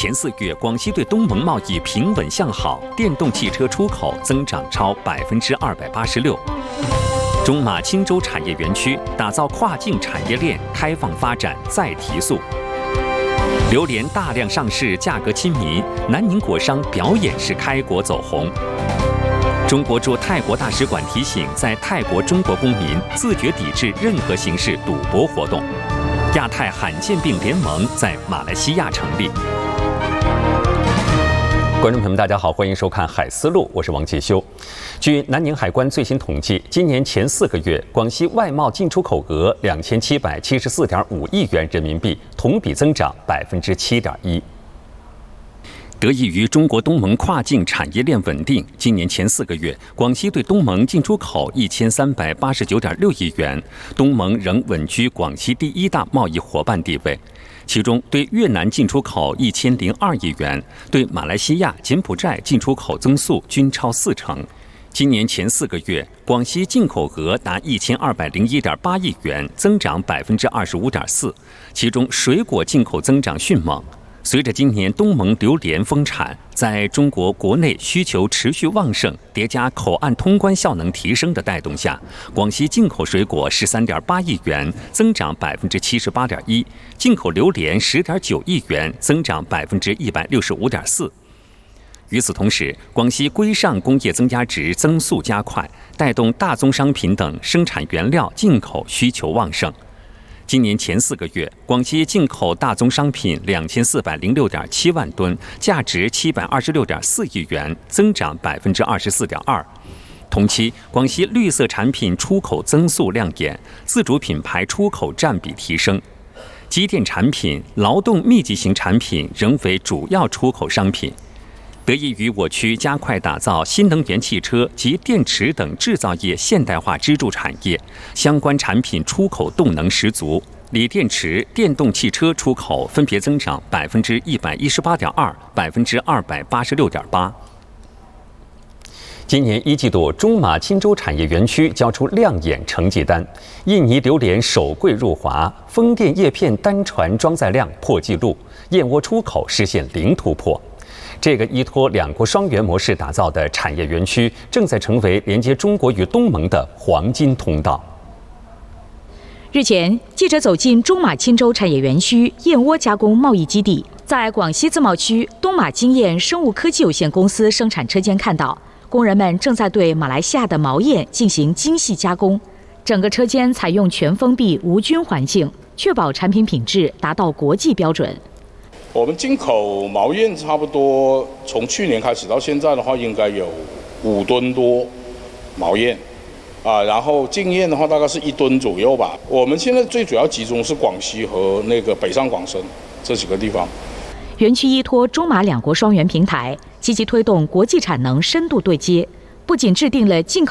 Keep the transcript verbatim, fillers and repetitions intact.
前四月，广西对东盟贸易平稳向好，电动汽车出口增长超百分之二百八十六。中马青州产业园区打造跨境产业链，开放发展再提速。榴莲大量上市，价格亲民，南宁果商表演式开国走红。中国驻泰国大使馆提醒在泰国中国公民自觉抵制任何形式赌博活动。亚太罕见病联盟在马来西亚成立。观众朋友们，大家好，欢迎收看《海思路》，我是王杰修。据南宁海关最新统计，今年前四个月，广西外贸进出口额两千七百七十四点五亿元人民币，同比增长百分之七点一。得益于中国东盟跨境产业链稳定，今年前四个月，广西对东盟进出口一千三百八十九点六亿元，东盟仍稳居广西第一大贸易伙伴地位。其中，对越南进出口一千零二亿元，对马来西亚、柬埔寨进出口增速均超四成。今年前四个月，广西进口额达一千二百零一点八亿元，增长百分之二十五点四，其中水果进口增长迅猛。随着今年东盟榴莲丰产，在中国国内需求持续旺盛，叠加口岸通关效能提升的带动下，广西进口水果十三点八亿元，增长百分之七十八点一；进口榴莲十点九亿元，增长百分之一百六十五点四。与此同时，广西规上工业增加值增速加快，带动大宗商品等生产原料进口需求旺盛。今年前四个月，广西进口大宗商品两千四百零六点七万吨，价值七百二十六点四亿元，增长百分之二十四点二。同期，广西绿色产品出口增速亮眼，自主品牌出口占比提升。机电产品、劳动密集型产品仍为主要出口商品。得益于我区加快打造新能源汽车及电池等制造业现代化支柱产业，相关产品出口动能十足。锂电池、电动汽车出口分别增长百分之一百一十八点二、百分之二百八十六点八。今年一季度，中马青州产业园区交出亮眼成绩单，印尼榴莲首柜入华，风电叶片单船装载量破纪录，燕窝出口实现零突破。这个依托两国双元模式打造的产业园区，正在成为连接中国与东盟的黄金通道。 日前，记者走进中马青州产业园区燕窝加工贸易基地，在广西自贸区东马经验生物科技有限公司生产车间看到，工人们正在对马来西亚的毛燕进行精细加工。整个车间采用全封闭无菌环境，确保产品品质达到国际标准。 我们进口毛燕差不多从去年开始到现在的话，应该有五吨多毛燕，啊，然后进燕的话大概是一吨左右吧。我们现在最主要集中是广西和那个北上广深这几个地方。 园区依托中马两国双元平台，积极推动国际产能深度对接，不仅制定了进口